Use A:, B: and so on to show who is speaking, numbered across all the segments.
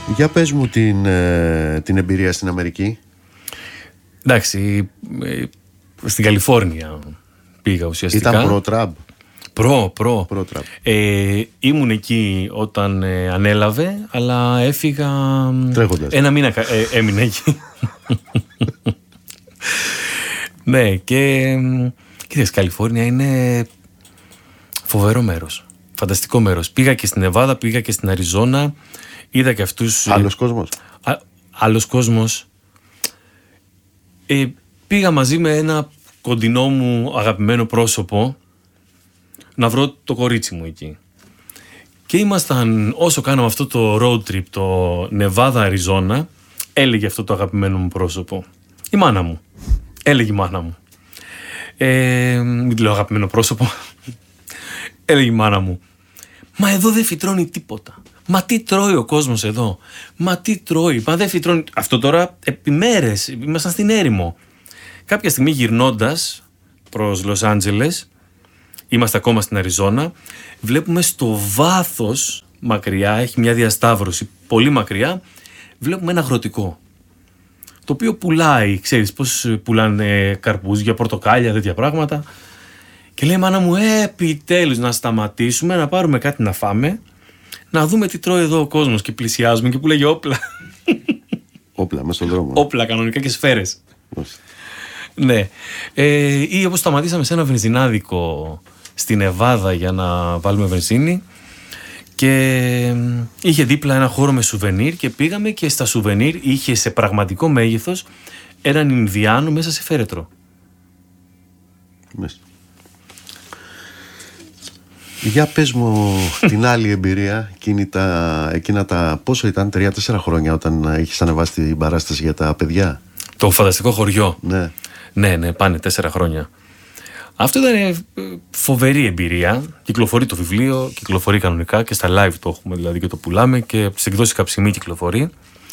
A: Για πες μου την εμπειρία στην Αμερική.
B: Εντάξει, στην Καλιφόρνια πήγα ουσιαστικά.
A: Ήταν προ-Τραμπ.
B: Προ-Τραμπ. Ήμουν εκεί όταν ανέλαβε, αλλά έφυγα
A: τρέχοντας.
B: Ένα μήνα έμεινα εκεί. Ναι, και κοίταξε, Καλιφόρνια είναι φοβερό μέρος. Φανταστικό μέρος. Πήγα και στην Νεβάδα, πήγα και στην Αριζόνα. Είδα και αυτούς.
A: Άλλος κόσμος.
B: Άλλος κόσμος. Πήγα μαζί με ένα κοντινό μου αγαπημένο πρόσωπο να βρω το κορίτσι μου εκεί. Και ήμασταν, όσο κάναμε αυτό το road trip, το Νεβάδα Αριζόνα, έλεγε αυτό το αγαπημένο μου πρόσωπο. Η μάνα μου. Έλεγε η μάνα μου. Μην τη λέω αγαπημένο πρόσωπο. Έλεγε η μάνα μου. Μα εδώ δεν φυτρώνει τίποτα. Μα τι τρώει ο κόσμος εδώ. Μα τι τρώει. Μα δεν φυτρώνει. Αυτό τώρα επί μέρες. Ήμασταν στην έρημο. Κάποια στιγμή γυρνώντας προς Λος Άντζελες, είμαστε ακόμα στην Αριζόνα, βλέπουμε στο βάθος μακριά, έχει μια διασταύρωση πολύ μακριά, βλέπουμε ένα αγροτικό. Το οποίο πουλάει, ξέρεις πώς πουλάνε καρπούζια, πορτοκάλια, τέτοια πράγματα. Και λέει η μάνα μου, επιτέλους να σταματήσουμε, να πάρουμε κάτι να φάμε, να δούμε τι τρώει εδώ ο κόσμος. Και πλησιάζουμε και που λέγε όπλα.
A: Όπλα, μέσα στον δρόμο.
B: Όπλα κανονικά και σφαίρες. Ναι. Ή όπως σταματήσαμε σε ένα βενζινάδικο στη Νεβάδα για να βάλουμε βενζίνη και είχε δίπλα ένα χώρο με σουβενίρ και πήγαμε και στα σουβενίρ είχε σε πραγματικό μέγεθος έναν Ινδιάνο μέσα σε φέρετρο.
A: Μέσα. Για πες μου την άλλη εμπειρία, εκείνα τα πόσο ήταν, 3-4 χρόνια όταν είχες ανεβάσει την παράσταση για τα παιδιά.
B: Το φανταστικό χωριό.
A: Ναι.
B: Ναι, πάνε 4 χρόνια. Αυτό ήταν φοβερή εμπειρία. Κυκλοφορεί το βιβλίο, κυκλοφορεί κανονικά και στα live το έχουμε δηλαδή και το πουλάμε και σε εκδόσεις Καψιμή κυκλοφορεί.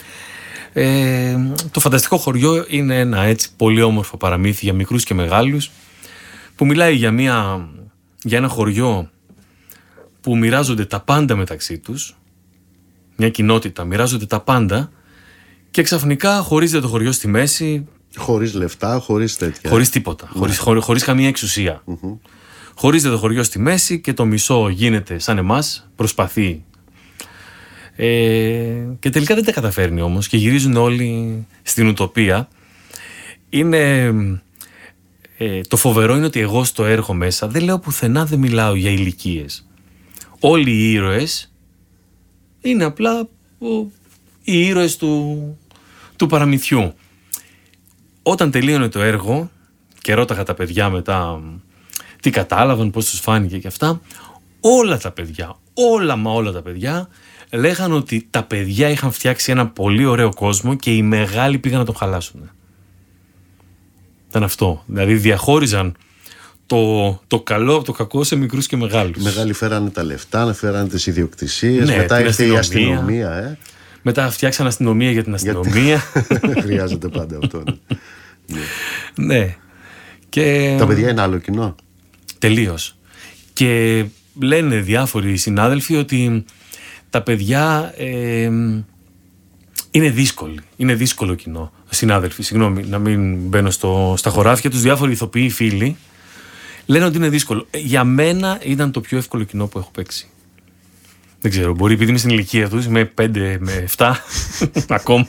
B: Το φανταστικό χωριό είναι ένα έτσι πολύ όμορφο παραμύθι για μικρούς και μεγάλους που μιλάει για ένα χωριό που μοιράζονται τα πάντα μεταξύ τους, μια κοινότητα, μοιράζονται τα πάντα και ξαφνικά χωρίζεται το χωριό στη μέση.
A: Χωρίς λεφτά, χωρίς τέτοια.
B: Χωρίς τίποτα, χωρίς καμία εξουσία. Χωρίζεται το χωριό στη μέση και το μισό γίνεται σαν εμάς, προσπαθεί. Και τελικά δεν τα καταφέρνει όμως και γυρίζουν όλοι στην ουτοπία. Το φοβερό είναι ότι εγώ στο έργο μέσα δεν λέω πουθενά, δεν μιλάω για ηλικίες. Όλοι οι ήρωες είναι απλά οι ήρωες του παραμυθιού. Όταν τελείωνε το έργο και ρώταγα τα παιδιά μετά τι κατάλαβαν, πώς τους φάνηκε και αυτά, όλα τα παιδιά, όλα τα παιδιά λέγαν ότι τα παιδιά είχαν φτιάξει ένα πολύ ωραίο κόσμο και οι μεγάλοι πήγαν να τον χαλάσουν. Ήταν αυτό. Δηλαδή διαχώριζαν το καλό από το κακό σε μικρούς και μεγάλους.
A: Οι μεγάλοι φέρανε τα λεφτά, φέρανε τις ιδιοκτησίες, μετά ήρθε η αστυνομία.
B: Μετά φτιάξαν αστυνομία για την αστυνομία.
A: Χρειάζεται πάντα αυτό.
B: Ναι. Και
A: τα παιδιά είναι άλλο κοινό.
B: Τελείως. Και λένε διάφοροι συνάδελφοι ότι τα παιδιά είναι δύσκολοι. Είναι δύσκολο κοινό. Συνάδελφοι, συγγνώμη, να μην μπαίνω στα χωράφια τους. Διάφοροι ηθοποιοί φίλοι λένε ότι είναι δύσκολο. Για μένα ήταν το πιο εύκολο κοινό που έχω παίξει. Δεν ξέρω, μπορεί επειδή είμαι στην ηλικία τους, είμαι 5 με 7 ακόμα.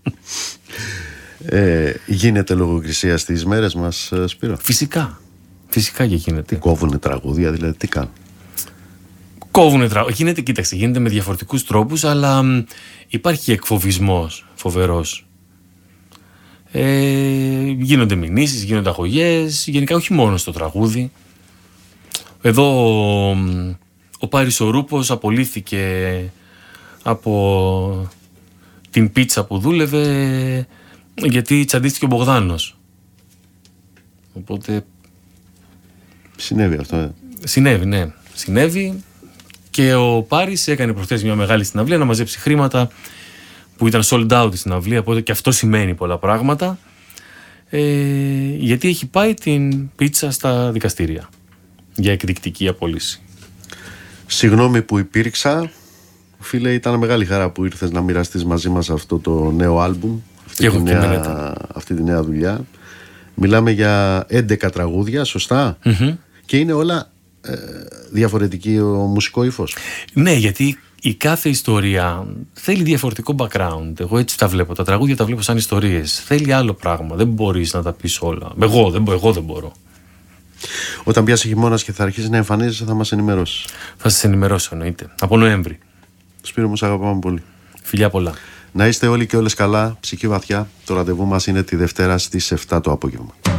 A: Γίνεται λογοκρισία στις μέρες μας, Σπύρο?
B: Φυσικά και γίνεται.
A: Κόβουνε τραγούδια, δηλαδή τι κάνουν?
B: Κόβουνε τραγούδια. Κοίταξε, γίνεται με διαφορετικούς τρόπους, αλλά υπάρχει και εκφοβισμός φοβερός. Γίνονται μηνύσεις, γίνονται αγωγές, γενικά όχι μόνο στο τραγούδι. Εδώ ο Πάρης ο Ρούπος απολύθηκε από την πίτσα που δούλευε γιατί τσαντίστηκε ο Μπογδάνος. Οπότε
A: συνέβη αυτό.
B: Συνέβη, ναι. Συνέβη και ο Πάρης έκανε προχθές μια μεγάλη συναυλία να μαζέψει χρήματα που ήταν sold out η συναυλία, οπότε και αυτό σημαίνει πολλά πράγματα, γιατί έχει πάει την πίτσα στα δικαστήρια για εκδικητική απόλυση.
A: Συγγνώμη που υπήρξα, Φίλε, ήταν μεγάλη χαρά που ήρθες να μοιραστείς μαζί μας αυτό το νέο άλμπουμ, αυτή τη νέα δουλειά. Μιλάμε για 11 τραγούδια, σωστά? Και είναι όλα διαφορετική ο μουσικό ύφος.
B: Ναι, γιατί η κάθε ιστορία θέλει διαφορετικό background. Εγώ έτσι τα βλέπω. Τα τραγούδια τα βλέπω σαν ιστορίες. Θέλει άλλο πράγμα. Δεν μπορείς να τα πεις όλα. Εγώ δεν μπορώ.
A: Όταν πιάσει χειμώνας και θα αρχίσει να εμφανίζεσαι, θα μας ενημερώσεις.
B: Θα σας ενημερώσω, εννοείται. Από Νοέμβρη.
A: Σπύρο μου, σ' αγαπάμε πολύ.
B: Φιλιά πολλά.
A: Να είστε όλοι και όλες καλά, ψυχή βαθιά. Το ραντεβού μας είναι τη Δευτέρα στις 7 το απόγευμα.